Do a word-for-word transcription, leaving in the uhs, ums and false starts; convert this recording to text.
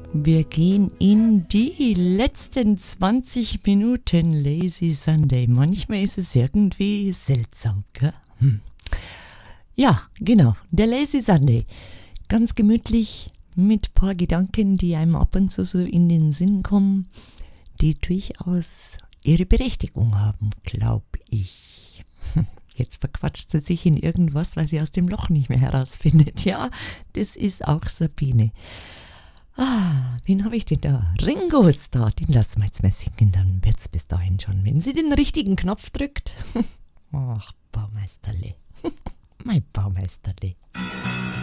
Wir gehen in die letzten zwanzig Minuten Lazy Sunday. Manchmal ist es irgendwie seltsam, gell? Hm. Ja, genau, der Lazy Sunday. Ganz gemütlich mit ein paar Gedanken, die einem ab und zu so in den Sinn kommen, die durchaus ihre Berechtigung haben, glaube ich. Jetzt verquatscht sie sich in irgendwas, weil sie aus dem Loch nicht mehr herausfindet. Ja, das ist auch Sabine. Ah, wen habe ich denn da? Ringo Starr, den lassen wir jetzt mal singen, dann wird's bis dahin schon, wenn sie den richtigen Knopf drückt. Ach, Baumeisterle, mein Baumeisterle.